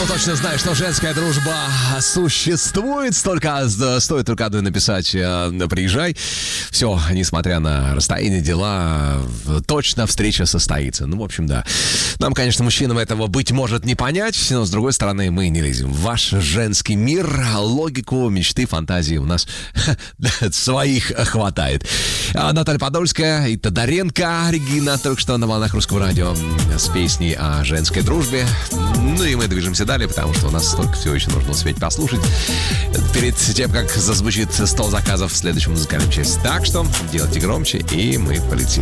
давно точно знаю, что женская дружба существует. Стоит только одной написать «приезжай». Все, несмотря на расстояние, дела, точно встреча состоится. Ну, в общем, да. Нам, конечно, мужчинам этого, быть может, не понять, но, с другой стороны, мы не лезем в ваш женский мир. Логику, мечты, фантазии у нас своих хватает. Наталья Подольская и Тодоренко. Регина только что на волнах Русского радио с песней о женской дружбе. Ну и мы движемся далее, потому что у нас столько всего еще нужно успеть послушать перед тем, как зазвучит 100 заказов в следующем музыкальном часе. Так что делайте громче, и мы полетели.